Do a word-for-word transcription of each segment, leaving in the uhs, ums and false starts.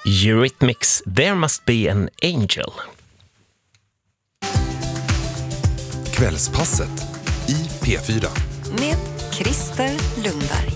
Eurythmics, There Must Be an Angel. Kvällspasset i P fyra. Med Christer Lundberg.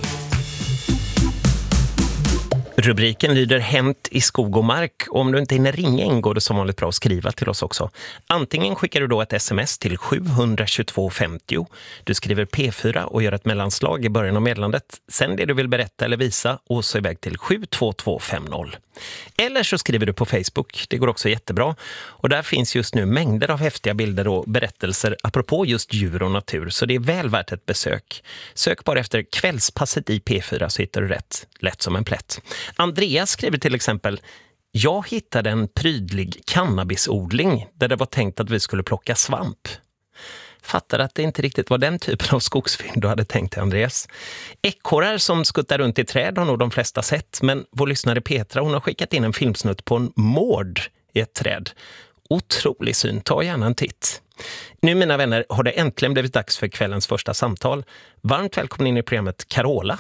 Rubriken lyder Hämt i skog och mark. Och om du inte hinner ringa in går det som vanligt bra att skriva till oss också. Antingen skickar du då ett sms till sju två två femtio. Du skriver P fyra och gör ett mellanslag i början av meddelandet. Sen det du vill berätta eller visa och så iväg till sju två två fem noll. Eller så skriver du på Facebook. Det går också jättebra. Och där finns just nu mängder av häftiga bilder och berättelser apropå just djur och natur. Så det är väl värt ett besök. Sök bara efter Kvällspasset i P fyra så hittar du rätt. Lätt som en plätt. Andreas skriver till exempel: jag hittade en prydlig cannabisodling där det var tänkt att vi skulle plocka svamp. Fattar att det inte riktigt var den typen av skogsfynd du hade tänkt, Andreas. Ekorrar som skuttar runt i träd har nog de flesta sett, men vår lyssnare Petra, hon har skickat in en filmsnutt på en mård i ett träd. Otrolig syn, ta gärna en titt. Nu mina vänner har det äntligen blivit dags för kvällens första samtal. Varmt välkommen in i programmet Carola.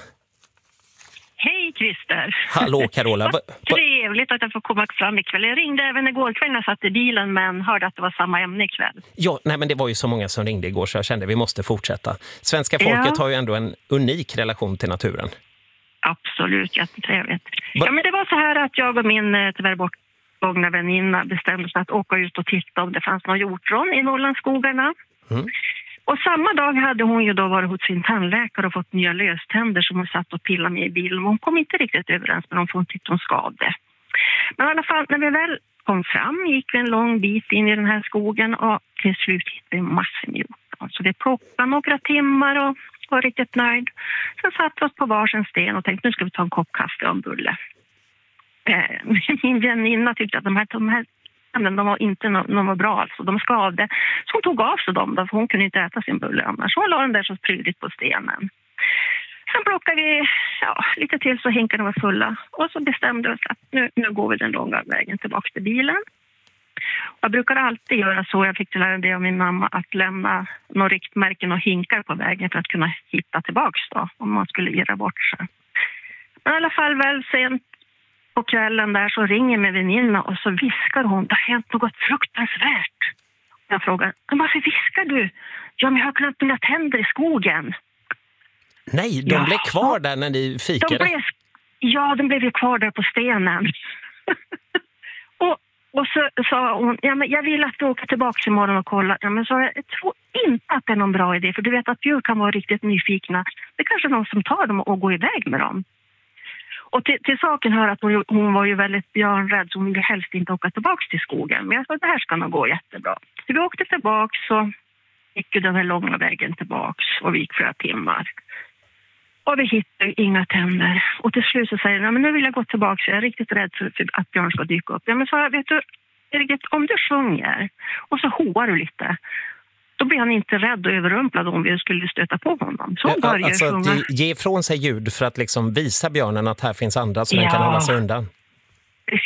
Hej Christer. Hallå Carola. Vad trevligt att jag får komma fram ikväll. Jag ringde även igår kväll när jag satt i bilen men hörde att det var samma ämne ikväll. Ja, nej men det var ju så många som ringde igår så jag kände att vi måste fortsätta. Svenska folket ja. har ju ändå en unik relation till naturen. Absolut, jättetrevligt. Va? Ja men det var så här att jag och min tyvärr bortgångna väninna bestämde sig att åka ut och titta om det fanns någon hjortron i Norrlandsskogarna. Mm. Och samma dag hade hon ju då varit hos sin tandläkare och fått nya löständer som hon satt och pillade med i bilen. Hon kom inte riktigt överens med dem för hon tyckte hon skadade. Men i alla fall, när vi väl kom fram gick vi en lång bit in i den här skogen och till slut hittade vi massor med hjortron. Så vi plockade några timmar och var riktigt nöjd. Sen satt vi oss på varsin sten och tänkte nu ska vi ta en kopp kaffe och en bulle. Min väninna tyckte att de här, de här men de var inte de var bra alltså. De skadade. Så hon tog av sig dem då, för hon kunde inte äta sin bulle annars. Så hon la den där så prydligt på stenen. Sen plockade vi ja, lite till så hinkarna var fulla. Och så bestämde vi oss att nu, nu går vi den långa vägen tillbaka till bilen. Jag brukar alltid göra så. Jag fick till lära det av min mamma att lämna några riktmärken och hinkar på vägen för att kunna hitta tillbaka då. Om man skulle irra bort sig. Men i alla fall väl sent på kvällen där så ringer min väninna och så viskar hon, det har hänt något fruktansvärt. Jag frågar, men varför viskar du? Ja, men jag har glömt mina tänder i skogen. Nej, de ja. blev kvar där när ni fikade. De blev, ja, de blev ju kvar där på stenen. och, och så sa hon, ja, men jag vill att du åker tillbaka imorgon och kolla. Ja, men så jag, jag tror inte att det är någon bra idé, för du vet att djur kan vara riktigt nyfikna. Det är kanske någon som tar dem och går iväg med dem. Och till, till saken hör att hon, hon var ju väldigt björnrädd så hon ville helst inte åka tillbaka till skogen. Men jag sa att det här ska nog gå jättebra. Så vi åkte tillbaka så gick den här långa vägen tillbaka och vi gick flera timmar. Och vi hittade inga tänder. Och till slut så säger hon, men nu vill jag gå tillbaka så jag är riktigt rädd för, för att björn ska dyka upp. Ja men så vet du, Erik, om du sjunger och så hoar du lite. Då blir han inte rädd och överrumplad om vi skulle stöta på honom. Så börjar alltså sjunga. Ge, ge ifrån sig ljud för att liksom visa björnen att här finns andra som ja. den kan hålla sig undan.